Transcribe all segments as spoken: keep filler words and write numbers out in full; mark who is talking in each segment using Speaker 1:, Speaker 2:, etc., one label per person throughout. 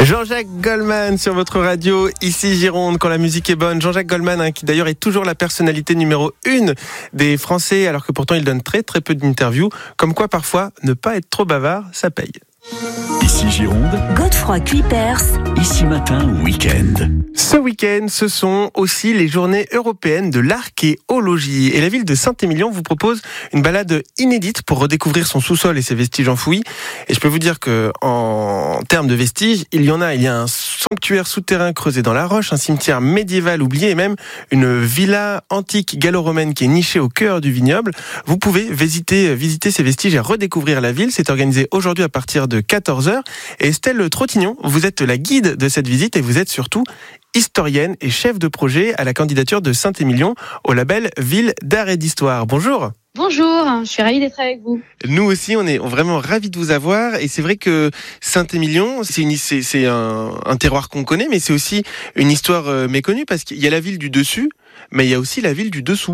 Speaker 1: Jean-Jacques Goldman sur votre radio, ici Gironde, quand la musique est bonne. Jean-Jacques Goldman, hein, qui d'ailleurs est toujours la personnalité numéro une des Français, alors que pourtant il donne très très peu d'interviews. Comme quoi parfois, ne pas être trop bavard, ça paye.
Speaker 2: Ici Gironde,
Speaker 3: Godefroy Cuypers.
Speaker 2: Ici Matin Week-end.
Speaker 1: Ce week-end, ce sont aussi les journées européennes de l'archéologie. Et la ville de Saint-Émilion vous propose une balade inédite pour redécouvrir son sous-sol et ses vestiges enfouis. Et je peux vous dire que, en termes de vestiges, il y en a. Il y a un sanctuaire souterrain creusé dans la roche, un cimetière médiéval oublié et même une villa antique gallo-romaine qui est nichée au cœur du vignoble. Vous pouvez visiter, visiter ces vestiges et redécouvrir la ville. C'est organisé aujourd'hui à partir de quatorze heures. Et Estelle Trottignon, vous êtes la guide de cette visite et vous êtes surtout historienne et chef de projet à la candidature de Saint-Émilion au label Ville d'Art et d'Histoire. Bonjour.
Speaker 4: Bonjour, je suis ravie d'être avec vous.
Speaker 1: Nous aussi, on est vraiment ravis de vous avoir. Et c'est vrai que Saint-Émilion, c'est, une, c'est, c'est un, un terroir qu'on connaît, mais c'est aussi une histoire méconnue parce qu'il y a la ville du dessus, mais il y a aussi la ville du dessous.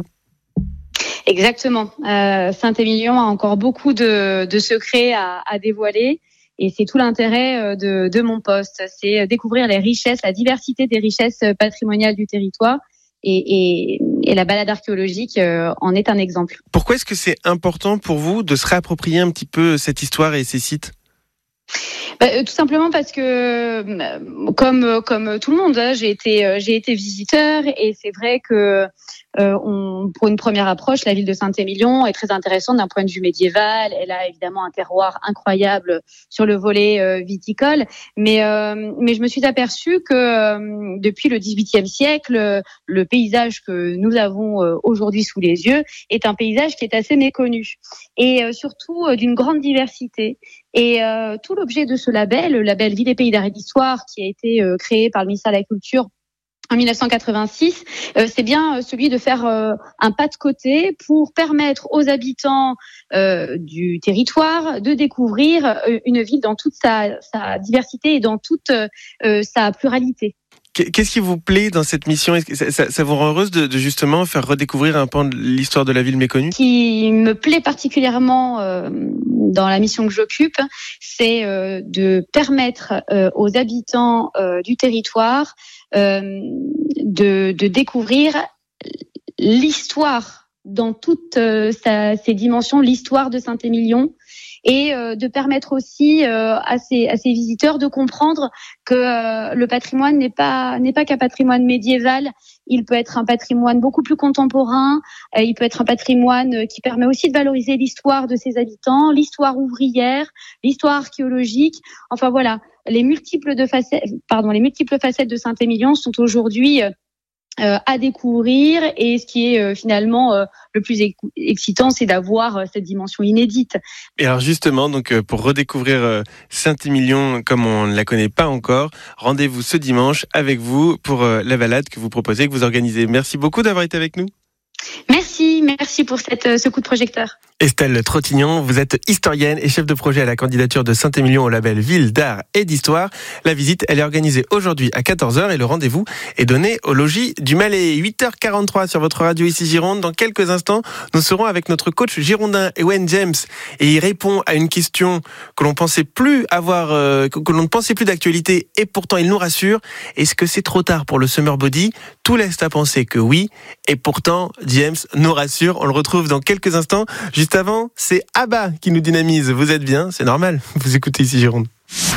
Speaker 4: Exactement. Euh, Saint-Émilion a encore beaucoup de, de secrets à, à dévoiler. Et c'est tout l'intérêt de, de mon poste, c'est découvrir les richesses, la diversité des richesses patrimoniales du territoire. Et, et, et la balade archéologique en est un exemple.
Speaker 1: Pourquoi est-ce que c'est important pour vous de se réapproprier un petit peu cette histoire et ces sites ?
Speaker 4: Bah, tout simplement parce que, comme comme tout le monde, hein, j'ai été j'ai été visiteur et c'est vrai que euh, on, pour une première approche, la ville de Saint-Émilion est très intéressante d'un point de vue médiéval. Elle a évidemment un terroir incroyable sur le volet euh, viticole, mais euh, mais je me suis aperçue que euh, depuis le dix-huitième siècle, le paysage que nous avons euh, aujourd'hui sous les yeux est un paysage qui est assez méconnu et euh, surtout euh, d'une grande diversité. Et euh, tout l'objet de ce label, le label Ville et Pays d'Art et d'Histoire, qui a été euh, créé par le ministère de la Culture en dix-neuf cent quatre-vingt-six, euh, c'est bien celui de faire euh, un pas de côté pour permettre aux habitants euh, du territoire de découvrir euh, une ville dans toute sa, sa diversité et dans toute euh, sa pluralité.
Speaker 1: Qu'est-ce qui vous plaît dans cette mission ? Est-ce que ça, ça, ça vous rend heureuse de, de justement faire redécouvrir un pan de l'histoire de la ville méconnue ?
Speaker 4: Ce qui me plaît particulièrement euh, dans la mission que j'occupe, c'est euh, de permettre euh, aux habitants euh, du territoire euh, de, de découvrir l'histoire dans toutes euh, sa, ses dimensions, l'histoire de Saint-Émilion. Et euh, de permettre aussi euh, à ces à ces visiteurs de comprendre que euh, le patrimoine n'est pas n'est pas qu'un patrimoine médiéval, il peut être un patrimoine beaucoup plus contemporain, euh, il peut être un patrimoine qui permet aussi de valoriser l'histoire de ses habitants, l'histoire ouvrière, l'histoire archéologique. Enfin voilà, les multiples de facettes pardon, les multiples facettes de Saint-Émilion sont aujourd'hui euh, Euh, à découvrir et ce qui est euh, finalement euh, le plus ex- excitant, c'est d'avoir euh, cette dimension inédite.
Speaker 1: Et alors justement, donc euh, pour redécouvrir euh, Saint-Émilion comme on ne la connaît pas encore, rendez-vous ce dimanche avec vous pour euh, la balade que vous proposez, que vous organisez. Merci beaucoup d'avoir été avec nous.
Speaker 4: Merci, merci pour cette, ce coup de projecteur.
Speaker 1: Estelle Trottignon, vous êtes historienne et chef de projet à la candidature de Saint-Émilion au label Ville d'Art et d'Histoire. La visite, elle est organisée aujourd'hui à quatorze heures et le rendez-vous est donné au logis du Malais. huit heures quarante-trois sur votre radio ici Gironde. Dans quelques instants, nous serons avec notre coach girondin Ewen James et il répond à une question que l'on pensait plus avoir, euh, que l'on ne pensait plus d'actualité et pourtant il nous rassure. Est-ce que c'est trop tard pour le Summer Body ? Tout laisse à penser que oui et pourtant James nous rassure. On le retrouve dans quelques instants. Juste avant, c'est Abba qui nous dynamise. Vous êtes bien, c'est normal. Vous écoutez ici Gironde.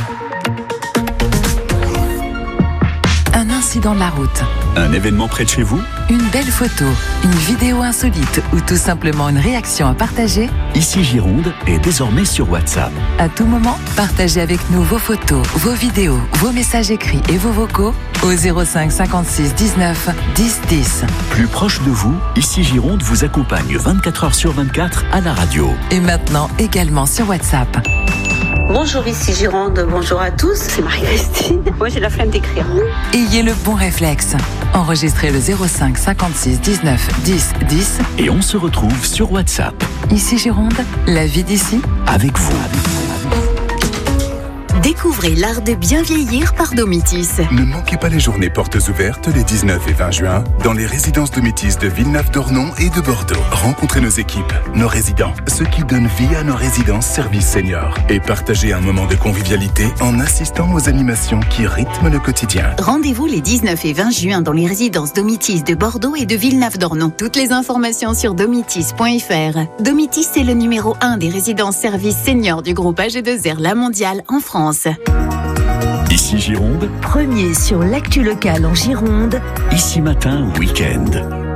Speaker 3: Un incident de la route.
Speaker 2: Un événement près de chez vous ?
Speaker 3: Une belle photo, une vidéo insolite ou tout simplement une réaction à partager.
Speaker 2: Ici Gironde est désormais sur WhatsApp.
Speaker 3: À tout moment, partagez avec nous vos photos, vos vidéos, vos messages écrits et vos vocaux au zéro cinq cinquante-six dix-neuf dix dix.
Speaker 2: Plus proche de vous, Ici Gironde vous accompagne vingt-quatre heures sur vingt-quatre à la radio.
Speaker 3: Et maintenant également sur WhatsApp.
Speaker 5: Bonjour, ici Gironde, bonjour à tous, c'est Marie-Christine. Moi j'ai la flemme d'écrire.
Speaker 3: Ayez le bon réflexe. Enregistrez le zéro cinq cinquante-six dix-neuf dix dix.
Speaker 2: Et on se retrouve sur WhatsApp.
Speaker 3: Ici Gironde, la vie d'ici,
Speaker 2: avec vous.
Speaker 6: Découvrez l'art de bien vieillir par Domitis.
Speaker 7: Ne manquez pas les journées portes ouvertes les dix-neuf et vingt juin dans les résidences Domitis de Villeneuve-d'Ornon et de Bordeaux. Rencontrez nos équipes, nos résidents, ceux qui donnent vie à nos résidences services seniors et partagez un moment de convivialité en assistant aux animations qui rythment le quotidien.
Speaker 6: Rendez-vous les dix-neuf et vingt juin dans les résidences Domitis de Bordeaux et de Villeneuve-d'Ornon. Toutes les informations sur domitis point f r. Domitis est le numéro un des résidences services seniors du groupe A G deux R La Mondiale en France.
Speaker 2: Ici Gironde,
Speaker 8: premier sur l'actu locale en Gironde.
Speaker 2: Ici Matin Week-end.